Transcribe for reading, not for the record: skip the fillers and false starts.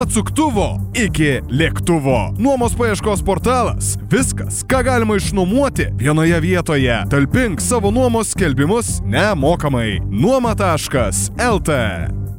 Atsuktuvo iki lėktuvo. Nuomos paieškos portalas. Viskas, ką galima išnuomoti vienoje vietoje. Talpink savo nuomos skelbimus nemokamai. Nuoma.lt